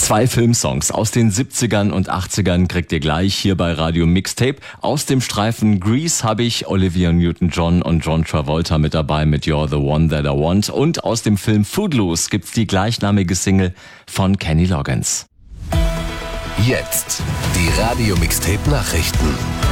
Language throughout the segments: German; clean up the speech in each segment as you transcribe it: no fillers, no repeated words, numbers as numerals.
2 Filmsongs aus den 70ern und 80ern kriegt ihr gleich hier bei Radio Mixtape. Aus dem Streifen Grease habe ich Olivia Newton-John und John Travolta mit dabei mit You're the One That I Want. Und aus dem Film Footloose gibt's die gleichnamige Single von Kenny Loggins. Jetzt die Radio Mixtape Nachrichten.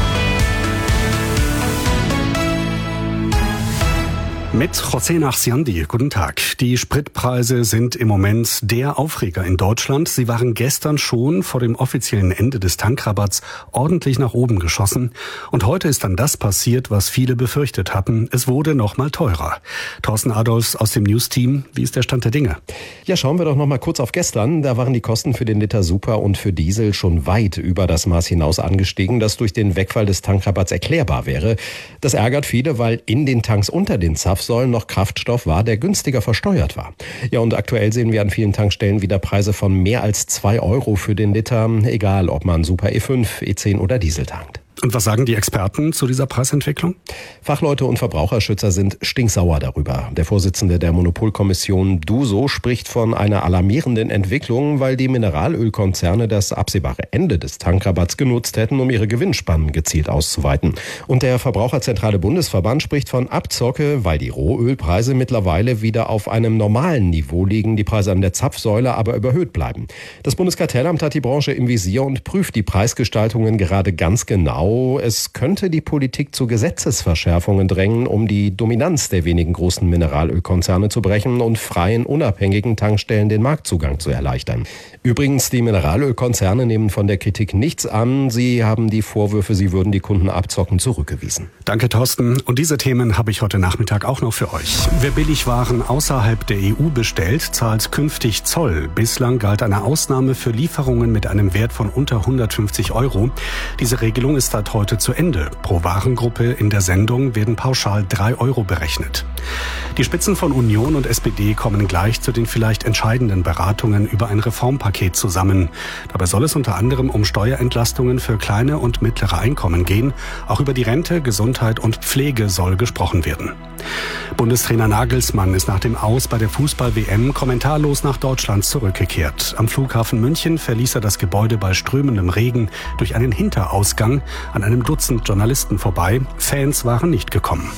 Mit José Nachsiandi. Guten Tag. Die Spritpreise sind im Moment der Aufreger in Deutschland. Sie waren gestern schon vor dem offiziellen Ende des Tankrabatts ordentlich nach oben geschossen. Und heute ist dann das passiert, was viele befürchtet hatten. Es wurde noch mal teurer. Thorsten Adolfs aus dem News-Team. Wie ist der Stand der Dinge? Ja, schauen wir doch noch mal kurz auf gestern. Da waren die Kosten für den Liter Super und für Diesel schon weit über das Maß hinaus angestiegen, das durch den Wegfall des Tankrabatts erklärbar wäre. Das ärgert viele, weil in den Tanks unter den Zapfsäulen noch Kraftstoff war, der günstiger versteuert war. Ja, und aktuell sehen wir an vielen Tankstellen wieder Preise von mehr als 2 Euro für den Liter, egal ob man Super E5, E10 oder Diesel tankt. Und was sagen die Experten zu dieser Preisentwicklung? Fachleute und Verbraucherschützer sind stinksauer darüber. Der Vorsitzende der Monopolkommission DUSO spricht von einer alarmierenden Entwicklung, weil die Mineralölkonzerne das absehbare Ende des Tankrabatts genutzt hätten, um ihre Gewinnspannen gezielt auszuweiten. Und der Verbraucherzentrale Bundesverband spricht von Abzocke, weil die Rohölpreise mittlerweile wieder auf einem normalen Niveau liegen, die Preise an der Zapfsäule aber überhöht bleiben. Das Bundeskartellamt hat die Branche im Visier und prüft die Preisgestaltungen gerade ganz genau. Es könnte die Politik zu Gesetzesverschärfungen drängen, um die Dominanz der wenigen großen Mineralölkonzerne zu brechen und freien, unabhängigen Tankstellen den Marktzugang zu erleichtern. Übrigens, die Mineralölkonzerne nehmen von der Kritik nichts an. Sie haben die Vorwürfe, sie würden die Kunden abzocken, zurückgewiesen. Danke, Thorsten. Und diese Themen habe ich heute Nachmittag auch noch für euch. Wer Billigwaren außerhalb der EU bestellt, zahlt künftig Zoll. Bislang galt eine Ausnahme für Lieferungen mit einem Wert von unter 150 Euro. Diese Regelung ist seit heute zu Ende. Pro Warengruppe in der Sendung werden pauschal 3 Euro berechnet. Die Spitzen von Union und SPD kommen gleich zu den vielleicht entscheidenden Beratungen über ein Reformpaket zusammen. Dabei soll es unter anderem um Steuerentlastungen für kleine und mittlere Einkommen gehen. Auch über die Rente, Gesundheit und Pflege soll gesprochen werden. Bundestrainer Nagelsmann ist nach dem Aus bei der Fußball-WM kommentarlos nach Deutschland zurückgekehrt. Am Flughafen München verließ er das Gebäude bei strömendem Regen durch einen Hinterausgang an einem Dutzend Journalisten vorbei. Fans waren nicht gekommen.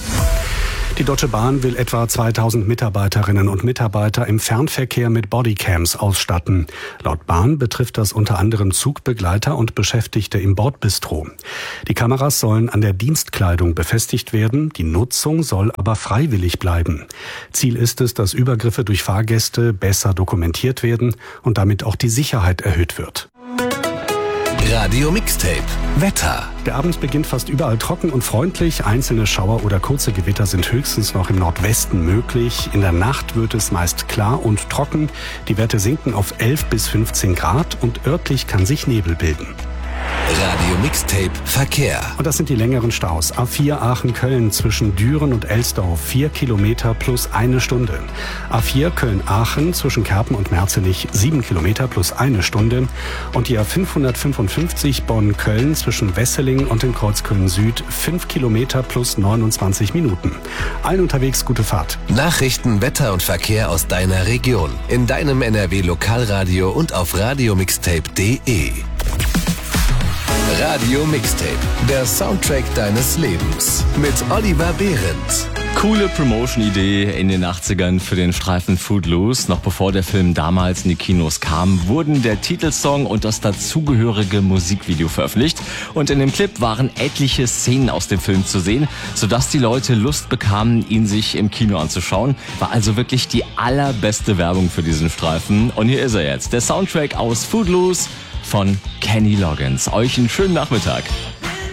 Die Deutsche Bahn will etwa 2000 Mitarbeiterinnen und Mitarbeiter im Fernverkehr mit Bodycams ausstatten. Laut Bahn betrifft das unter anderem Zugbegleiter und Beschäftigte im Bordbistro. Die Kameras sollen an der Dienstkleidung befestigt werden, die Nutzung soll aber freiwillig bleiben. Ziel ist es, dass Übergriffe durch Fahrgäste besser dokumentiert werden und damit auch die Sicherheit erhöht wird. Radio Mixtape Wetter. Der Abend beginnt fast überall trocken und freundlich. Einzelne Schauer oder kurze Gewitter sind höchstens noch im Nordwesten möglich. In der Nacht wird es meist klar und trocken. Die Werte sinken auf 11 bis 15 Grad und örtlich kann sich Nebel bilden. Radio Mixtape Verkehr. Und das sind die längeren Staus. A4 Aachen-Köln zwischen Düren und Elsdorf 4 Kilometer plus 1 Stunde. A4 Köln-Aachen zwischen Kerpen und Merzenich 7 Kilometer plus 1 Stunde. Und die A555 Bonn-Köln zwischen Wesseling und dem Kreuz Köln-Süd 5 Kilometer plus 29 Minuten. Allen unterwegs gute Fahrt. Nachrichten, Wetter und Verkehr aus deiner Region. In deinem NRW-Lokalradio und auf radiomixtape.de. Radio Mixtape, der Soundtrack deines Lebens mit Oliver Behrendt. Coole Promotion-Idee in den 80ern für den Streifen Footloose. Noch bevor der Film damals in die Kinos kam, wurden der Titelsong und das dazugehörige Musikvideo veröffentlicht. Und in dem Clip waren etliche Szenen aus dem Film zu sehen, sodass die Leute Lust bekamen, ihn sich im Kino anzuschauen. War also wirklich die allerbeste Werbung für diesen Streifen. Und hier ist er jetzt, der Soundtrack aus Footloose von Kenny Loggins. Euch einen schönen Nachmittag.